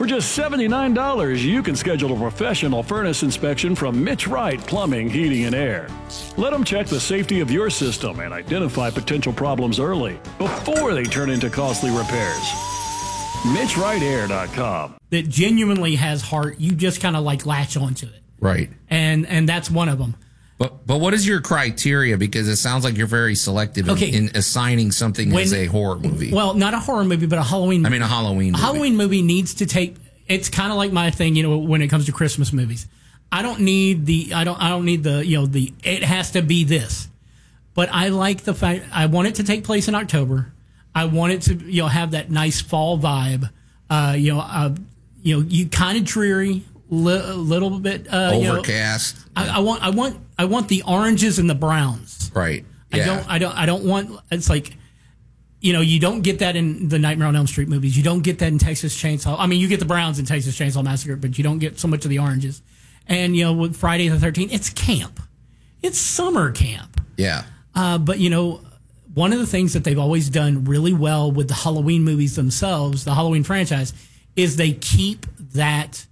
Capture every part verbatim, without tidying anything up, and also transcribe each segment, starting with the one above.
For just seventy-nine dollars, you can schedule a professional furnace inspection from Mitch Wright Plumbing, Heating, and Air. Let them check the safety of your system and identify potential problems early before they turn into costly repairs. Mitch Wright Air dot com. That genuinely has heart. You just kind of like latch onto it. Right. And and that's one of them. But but what is your criteria? Because it sounds like you're very selective Okay. in, in assigning something When- as a horror movie. Well, not a horror movie, but a Halloween movie. I mean, a Halloween movie. A Halloween movie needs to take. It's kind of like my thing, you know, when it comes to Christmas movies. I don't need the. I don't. I don't need the. You know, the. It has to be this. But I like the fact. I want it to take place in October. I want it to, you know, have that nice fall vibe. Uh, you know, uh, you know, you kind of dreary, li- a little bit uh, overcast. You know, I, I want. I want. I want the oranges and the browns. Right. I Yeah. don't. I don't. I don't want. It's like. You know, you don't get that in the Nightmare on Elm Street movies. You don't get that in Texas Chainsaw. I mean, you get the browns in Texas Chainsaw Massacre, but you don't get so much of the oranges. And, you know, with Friday the thirteenth, it's camp. It's summer camp. Yeah. Uh, but, you know, one of the things that they've always done really well with the Halloween movies themselves, the Halloween franchise, is they keep that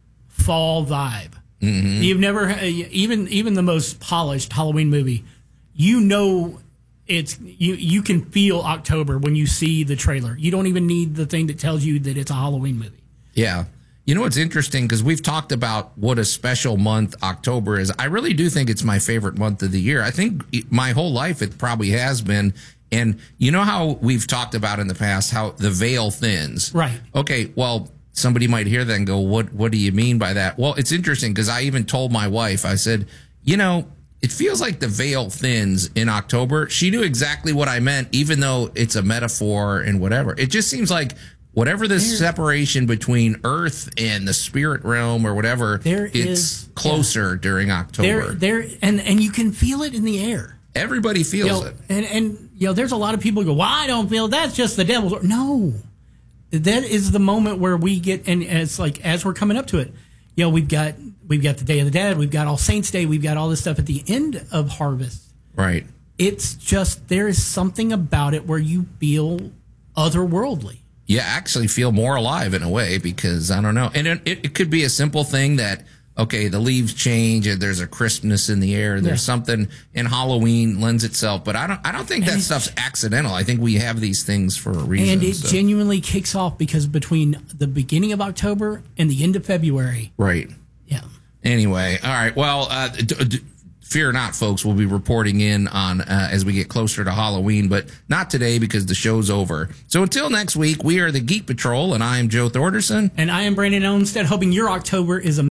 fall vibe. Mm-hmm. You've never, even even the most polished Halloween movie, you know, it's you. You can feel October when you see the trailer. You don't even need the thing that tells you that it's a Halloween movie. Yeah. You know what's interesting, because we've talked about what a special month October is. I really do think it's my favorite month of the year. I think my whole life it probably has been. And you know how we've talked about in the past how the veil thins. Right. Okay, well, somebody might hear that and go, what, what do you mean by that? Well, it's interesting because I even told my wife, I said, you know, it feels like the veil thins in October. She knew exactly what I meant, even though it's a metaphor and whatever. It just seems like whatever the there, separation between Earth and the spirit realm or whatever, there it's is, closer yeah. during October. There, there, and, and you can feel it in the air. Everybody feels you know, it. And, and, you know, there's a lot of people who go, well, I don't feel it. That's just the devil's. No. That is the moment where we get, and it's like, as we're coming up to it, you know, we've got, we've got the Day of the Dead, we've got All Saints Day, we've got all this stuff at the end of harvest. Right. It's just, there is something about it where you feel otherworldly. You actually feel more alive in a way because, I don't know. And it, it could be a simple thing that, okay, the leaves change and there's a crispness in the air. There's yeah. something in Halloween lends itself. But I don't I don't think and that stuff's accidental. I think we have these things for a reason. And it so. genuinely genuinely kicks off because between the beginning of October and the end of February. Right. Yeah. Anyway, all right. Well, uh, d- d- fear not, folks. We'll be reporting in on uh, as we get closer to Halloween, but not today because the show's over. So until next week, we are the Geek Patrol, and I am Joe Thorderson. And I am Brandon Olmstead, hoping your October is a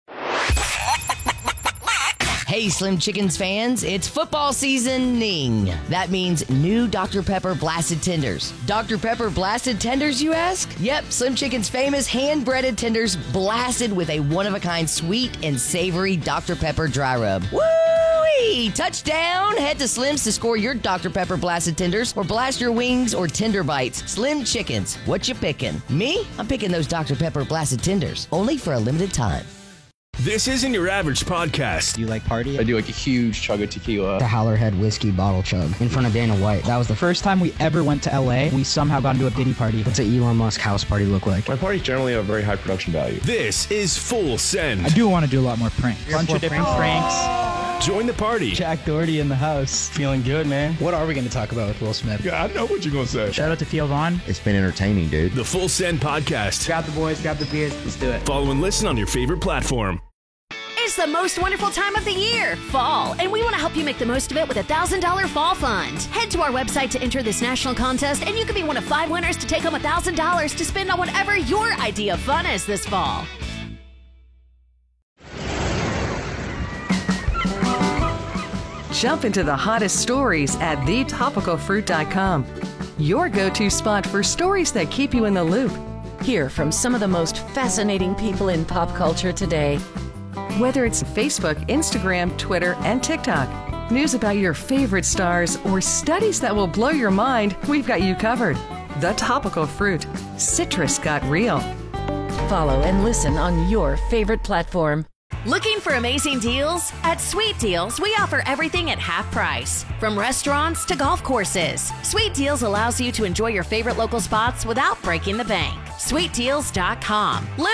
Hey, Slim Chickens fans, it's football seasoning. That means new Doctor Pepper Blasted Tenders. Doctor Pepper Blasted Tenders, you ask? Yep, Slim Chicken's famous hand-breaded tenders blasted with a one-of-a-kind sweet and savory Doctor Pepper dry rub. Woo-wee! Touchdown! Head to Slim's to score your Doctor Pepper Blasted Tenders or blast your wings or tender bites. Slim Chickens, what you picking? Me? I'm picking those Doctor Pepper Blasted Tenders, only for a limited time. This isn't your average podcast. Do you like party? I do like a huge chug of tequila. The Howlerhead whiskey bottle chug in front of Dana White. That was the first time we ever went to L A. We somehow got into a Diddy party. What's an Elon Musk house party look like? My parties generally have very high production value. This is Full Send. I do want to do a lot more pranks. A bunch of different pranks. Join the party. Jack Doherty in the house. Feeling good, man. What are we going to talk about with Will Smith? Yeah, I know what you're going to say. Shout out to Theo Vaughn. It's been entertaining, dude. The Full Send Podcast. Grab the boys, grab the beers. Let's do it. Follow and listen on your favorite platform. It's the most wonderful time of the year, fall, and we want to help you make the most of it with a one thousand dollars Fall Fund. Head to our website to enter this national contest, and you could be one of five winners to take home one thousand dollars to spend on whatever your idea of fun is this fall. Jump into the hottest stories at the topical fruit dot com. Your go-to spot for stories that keep you in the loop. Hear from some of the most fascinating people in pop culture today. Whether it's Facebook, Instagram, Twitter, and TikTok, news about your favorite stars, or studies that will blow your mind, we've got you covered. The Topical Fruit. Citrus got real. Follow and listen on your favorite platform. Looking for amazing deals? At Sweet Deals, we offer everything at half price. From restaurants to golf courses, Sweet Deals allows you to enjoy your favorite local spots without breaking the bank. sweet deals dot com. Live